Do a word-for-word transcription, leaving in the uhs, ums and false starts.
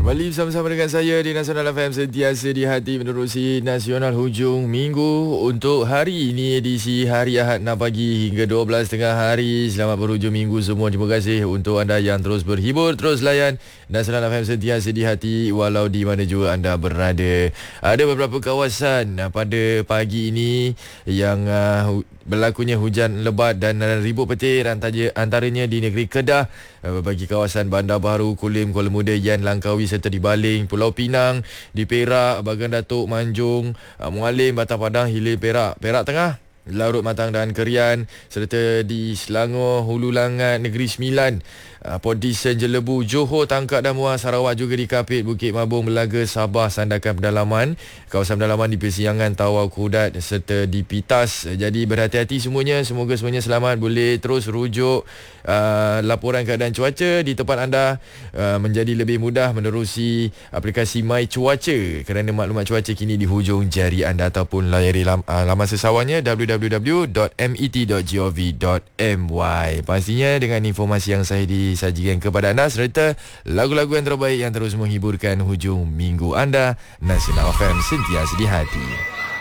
Kembali bersama-sama dengan saya di Nasional F M, sentiasa di hati menerusi Nasional hujung minggu. Untuk hari ini, edisi hari Ahad enam pagi hingga dua belas tengah hari. Selamat berhujung minggu semua. Terima kasih untuk anda yang terus berhibur, terus layan Nasional F M, sentiasa di hati walau di mana juga anda berada. Ada beberapa kawasan pada pagi ini yang uh, berlakunya hujan lebat dan ribut petir, antaranya di negeri Kedah, bagi kawasan Bandar Baru, Kulim, Kuala Muda, Yan, Langkawi serta di Baling, Pulau Pinang, di Perak, Bagan Datuk, Manjung, Mualim, Batam Padang, Hilir Perak, Perak Tengah, Larut Matang dan Kerian, serta di Selangor, Hulu Langat, Negeri Sembilan, Port Dickson, Jelebu, Johor, Tangkak dan Muar, Sarawak juga di Kapit, Bukit Mabung, Melaga, Sabah, Sandakan Pedalaman, kawasan pedalaman di Persiangan, Tawau, Kudat serta di Pitas. Jadi berhati-hati semuanya, semoga semuanya selamat. Boleh terus rujuk uh, laporan keadaan cuaca di tempat anda uh, menjadi lebih mudah menerusi aplikasi My Cuaca, kerana maklumat cuaca kini di hujung jari anda, ataupun layari lam, uh, laman sesawannya w w w dot met dot gov dot my. Pastinya dengan informasi yang saya disajikan kepada anda serta lagu-lagu yang terbaik yang terus menghiburkan hujung minggu anda. Nasional F M, sentiasa di hati.